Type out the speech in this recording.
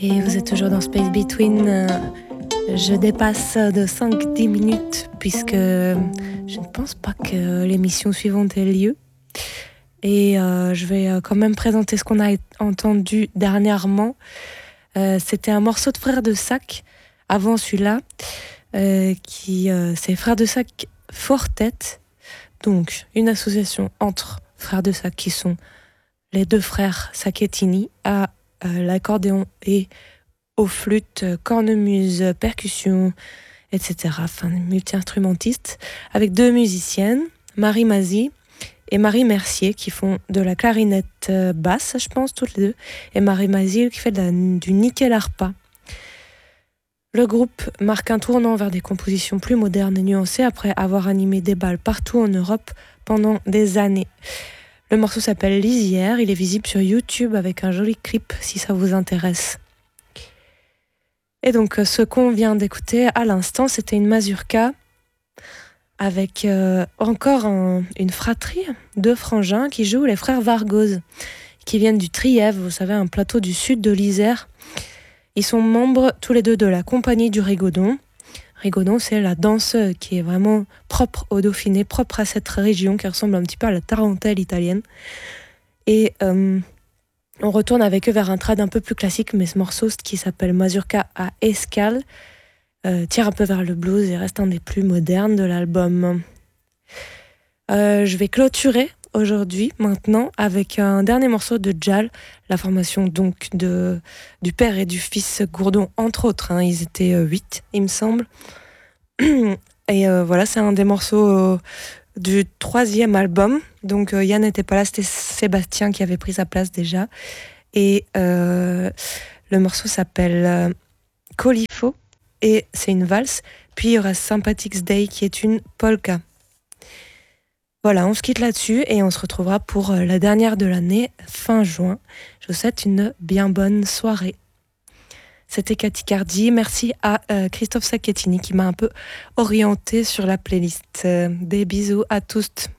Et vous êtes toujours dans Space Between. Je dépasse de 5-10 minutes puisque je ne pense pas que l'émission suivante ait lieu. Et je vais quand même présenter ce qu'on a entendu dernièrement. C'était un morceau de Frères de Sac, avant celui-là, c'est Frères de Sac Fortet, donc une association entre Frères de Sac qui sont les deux frères Sacchettini à l'accordéon et aux flûtes, cornemuse, percussion, etc. Enfin, multi-instrumentistes, avec deux musiciennes, Marie Mazy et Marie Mercier, qui font de la clarinette basse, je pense, toutes les deux, et Marie Mazy qui fait du nickel harpa. Le groupe marque un tournant vers des compositions plus modernes et nuancées après avoir animé des bals partout en Europe pendant des années. Le morceau s'appelle Lisière, il est visible sur YouTube avec un joli clip si ça vous intéresse. Et donc ce qu'on vient d'écouter à l'instant, c'était une mazurka avec encore une fratrie, deux frangins qui jouent, les frères Vargoz, qui viennent du Trièves, vous savez, un plateau du sud de l'Isère. Ils sont membres tous les deux de la compagnie du Rigodon. Rigodon, c'est la danse qui est vraiment propre au Dauphiné, propre à cette région qui ressemble un petit peu à la tarentelle italienne. Et on retourne avec eux vers un trad un peu plus classique, mais ce morceau qui s'appelle Mazurka à escale tire un peu vers le blues et reste un des plus modernes de l'album. Je vais clôturer aujourd'hui, maintenant, avec un dernier morceau de Djal, la formation donc du père et du fils Gourdon, entre autres. Ils étaient 8, il me semble. Et voilà, c'est un des morceaux du 3e album. Donc Yann n'était pas là, c'était Sébastien qui avait pris sa place déjà. Et le morceau s'appelle Colifo et c'est une valse. Puis il y aura Sympathics Day qui est une polka. Voilà, on se quitte là-dessus et on se retrouvera pour la dernière de l'année, fin juin. Je vous souhaite une bien bonne soirée. C'était Cathy Cardi. Merci à Christophe Sacchettini qui m'a un peu orienté sur la playlist. Des bisous à tous.